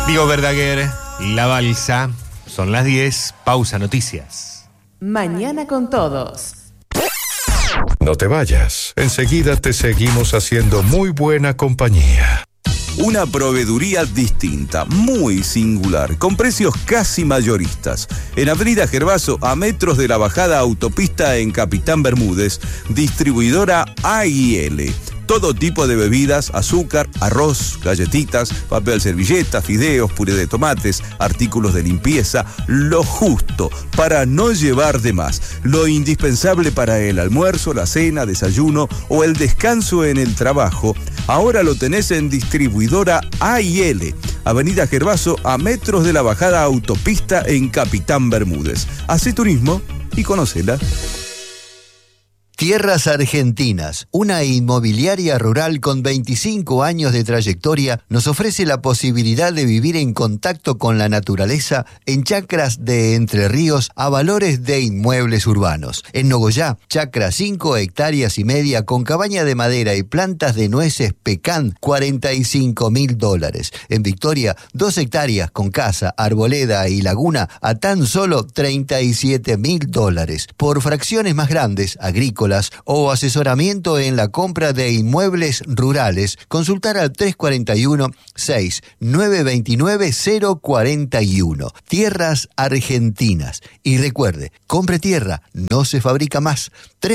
Diego Verdaguer, La Balsa, son las 10, pausa noticias. Mañana con todos. No te vayas, enseguida te seguimos haciendo muy buena compañía. Una proveeduría distinta, muy singular, con precios casi mayoristas. En Avenida Gervaso, a metros de la bajada autopista en Capitán Bermúdez, distribuidora A&L. Todo tipo de bebidas, azúcar, arroz, galletitas, papel servilleta, fideos, puré de tomates, artículos de limpieza, lo justo para no llevar de más. Lo indispensable para el almuerzo, la cena, desayuno o el descanso en el trabajo. Ahora lo tenés en distribuidora A&L, Avenida Gervaso, a metros de la bajada autopista en Capitán Bermúdez. Hacé turismo y conócela. Tierras Argentinas, una inmobiliaria rural con 25 años de trayectoria, nos ofrece la posibilidad de vivir en contacto con la naturaleza en chacras de Entre Ríos a valores de inmuebles urbanos. En Nogoyá, chacra 5 hectáreas y media con cabaña de madera y plantas de nueces pecan, $45.000. En Victoria, 2 hectáreas con casa, arboleda y laguna a tan solo $37.000. Por fracciones más grandes, agrícolas, o asesoramiento en la compra de inmuebles rurales, consultar al 341-6-929-041. Tierras Argentinas. Y recuerde, compre tierra, no se fabrica más.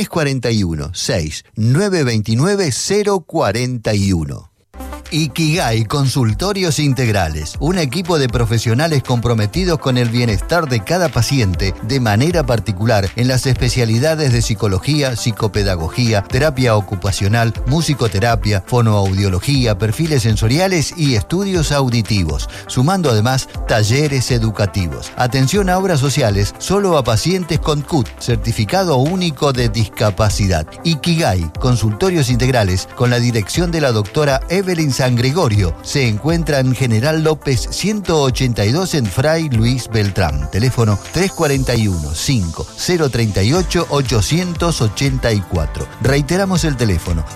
341-6-929-041. Ikigai Consultorios Integrales, un equipo de profesionales comprometidos con el bienestar de cada paciente de manera particular en las especialidades de psicología, psicopedagogía, terapia ocupacional, musicoterapia, fonoaudiología, perfiles sensoriales y estudios auditivos, sumando además talleres educativos. Atención a obras sociales solo a pacientes con CUT, Certificado Único de Discapacidad. Ikigai Consultorios Integrales, con la dirección de la doctora Evelyn San Gregorio, se encuentra en General López 182 en Fray Luis Beltrán. Teléfono 341-5038-884. Reiteramos el teléfono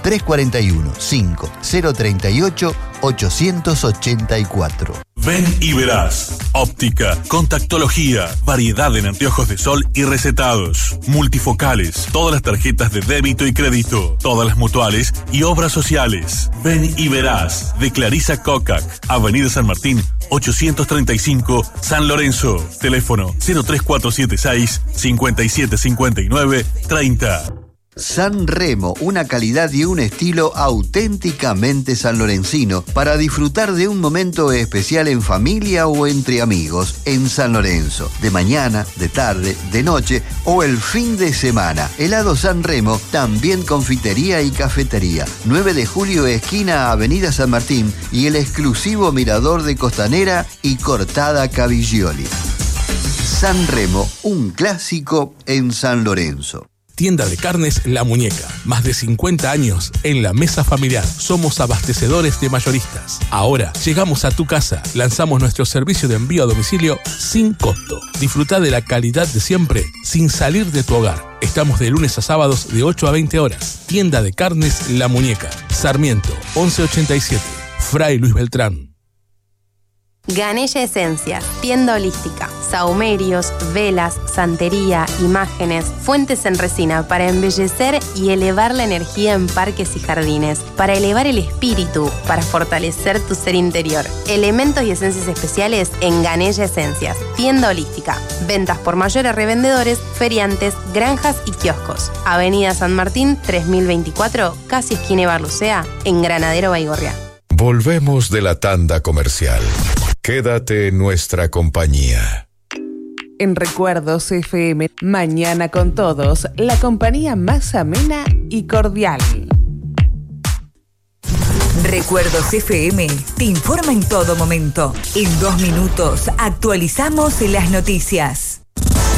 341-5038-884. Ven y verás. Óptica, contactología, variedad en anteojos de sol y recetados, multifocales, todas las tarjetas de débito y crédito, todas las mutuales y obras sociales. Ven y verás. De Clarisa Cocac, Avenida San Martín, 835, San Lorenzo. Teléfono 03476 5759 30. San Remo, una calidad y un estilo auténticamente sanlorencino para disfrutar de un momento especial en familia o entre amigos en San Lorenzo. De mañana, de tarde, de noche o el fin de semana. Helado San Remo, también confitería y cafetería. 9 de julio, esquina Avenida San Martín y el exclusivo mirador de Costanera y Cortada Caviglioli. San Remo, un clásico en San Lorenzo. Tienda de carnes La Muñeca. Más de 50 años en la mesa familiar. Somos abastecedores de mayoristas. Ahora llegamos a tu casa. Lanzamos nuestro servicio de envío a domicilio sin costo. Disfruta de la calidad de siempre sin salir de tu hogar. Estamos de lunes a sábados de 8 a 20 horas. Tienda de carnes La Muñeca. Sarmiento 1187. Fray Luis Beltrán. Ganella Esencias, tienda holística, sahumerios, velas, santería, imágenes, fuentes en resina para embellecer y elevar la energía en parques y jardines, para elevar el espíritu, para fortalecer tu ser interior. Elementos y esencias especiales en Ganella Esencias, tienda holística. Ventas por mayor a revendedores, feriantes, granjas y kioscos. Avenida San Martín 3024, casi esquina Barlucea, en Granadero Baigorria. Volvemos de la tanda comercial. Quédate en nuestra compañía. En Recuerdos FM, mañana con todos, la compañía más amena y cordial. Recuerdos FM te informa en todo momento. En 2 minutos actualizamos las noticias.